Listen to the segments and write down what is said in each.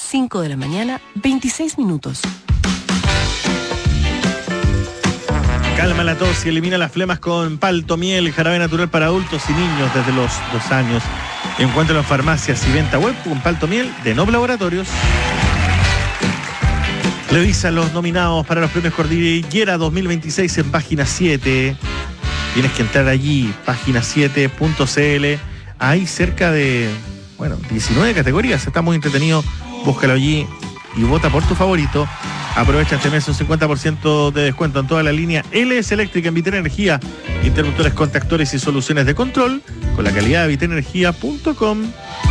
5 de la mañana, 26 minutos. Calma la tos y elimina las flemas con Palto Miel, jarabe natural para adultos y niños desde los 2 años. Encuéntralo en farmacias y venta web con Palto Miel de Noble Laboratorios. Revisa los nominados para los premios Cordillera 2026 en página 7. Tienes que entrar allí, página7.cl. Hay cerca de, 19 categorías. Está muy entretenido. Búscalo allí y vota por tu favorito. Aprovecha este mes un 50% de descuento en toda la línea LS Eléctrica en Vitenergia. Interruptores, contactores y soluciones de control con la calidad de vitenergia.com.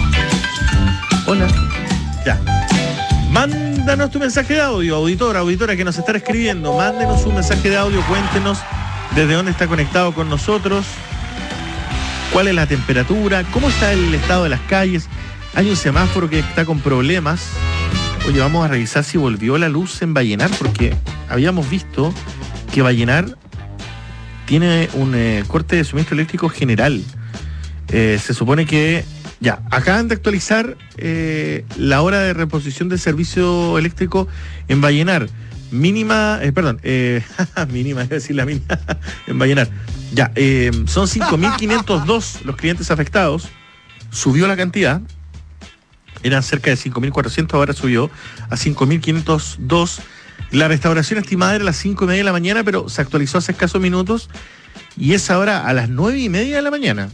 Hola. Ya. Mándanos tu mensaje de audio, auditora que nos está escribiendo. Mándenos un mensaje de audio, cuéntenos desde dónde está conectado con nosotros, cuál es la temperatura, cómo está el estado de las calles. Hay un semáforo que está con problemas. Oye, vamos a revisar si volvió la luz en Vallenar, porque habíamos visto que Vallenar tiene un corte de suministro eléctrico general. Se supone que ya acaban de actualizar la hora de reposición del servicio eléctrico en Vallenar. Mínima, mínima, iba a decir la mínima, en Vallenar. Ya, son 5.502 los clientes afectados. Subió la cantidad. Eran cerca de 5.400, ahora subió a 5.502. La restauración estimada era a las 5:30 de la mañana, pero se actualizó hace escasos minutos y es ahora a las 9:30 de la mañana.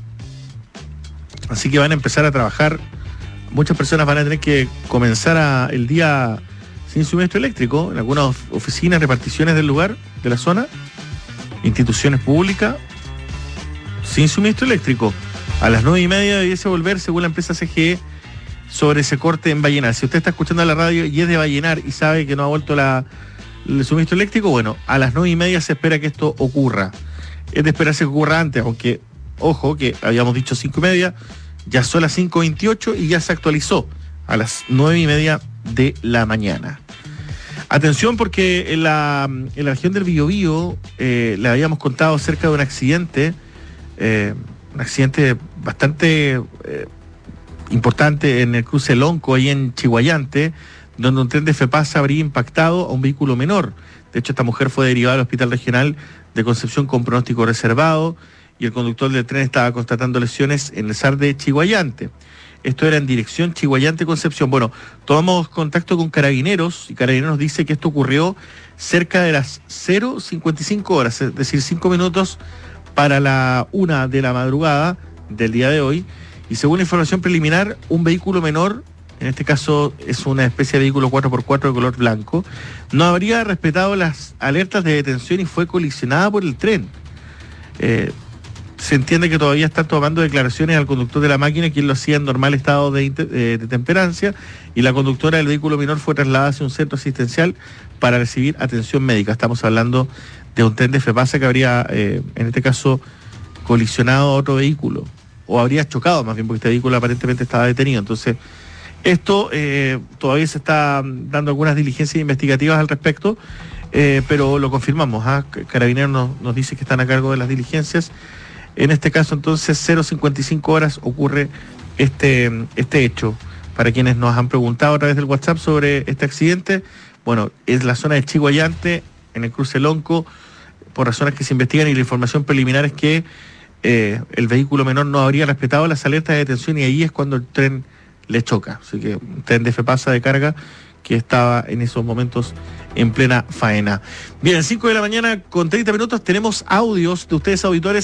Así que van a empezar a trabajar. Muchas personas van a tener que comenzar el día sin suministro eléctrico en algunas oficinas, reparticiones del lugar, de la zona, instituciones públicas, sin suministro eléctrico. A las 9:30 debiese volver, según la empresa CGE, sobre ese corte en Vallenar. Si usted está escuchando la radio y es de Vallenar y sabe que no ha vuelto el suministro eléctrico, bueno, a las 9:30 se espera que esto ocurra. Es de esperarse que ocurra antes, aunque, ojo, que habíamos dicho 5:30, ya son las 5:28 y ya se actualizó a las 9:30 de la mañana. Atención, porque en la región del Biobío le habíamos contado acerca de un accidente bastante importante en el cruce Lonco, ahí en Chiguayante, donde un tren de FEPASA habría impactado a un vehículo menor. De hecho, esta mujer fue derivada al Hospital Regional de Concepción con pronóstico reservado y el conductor del tren estaba constatando lesiones en el SAR de Chiguayante. Esto era en dirección Chiguayante-Concepción. Bueno, tomamos contacto con Carabineros y Carabineros nos dice que esto ocurrió cerca de las 0:55 horas, es decir, 5 minutos para la 1 de la madrugada del día de hoy. Y según la información preliminar, un vehículo menor, en este caso es una especie de vehículo 4x4 de color blanco, no habría respetado las alertas de detención y fue colisionada por el tren. Se entiende que todavía están tomando declaraciones al conductor de la máquina, quien lo hacía en normal estado de temperancia, y la conductora del vehículo menor fue trasladada hacia un centro asistencial para recibir atención médica. Estamos hablando de un tren de FEPASA que habría, en este caso, colisionado a otro vehículo, o habría chocado más bien, porque este vehículo aparentemente estaba detenido. Entonces, esto todavía se está dando algunas diligencias investigativas al respecto, pero lo confirmamos. Carabineros nos dice que están a cargo de las diligencias. En este caso, entonces, 0:55 horas ocurre este hecho. Para quienes nos han preguntado a través del WhatsApp sobre este accidente, bueno, es la zona de Chiguayante, en el cruce Lonco, por razones que se investigan, y la información preliminar es que el vehículo menor no habría respetado las alertas de detención y ahí es cuando el tren le choca. Así que un tren de FEPASA de carga que estaba en esos momentos en plena faena. Bien, 5 de la mañana con 30 minutos tenemos audios de ustedes, auditores.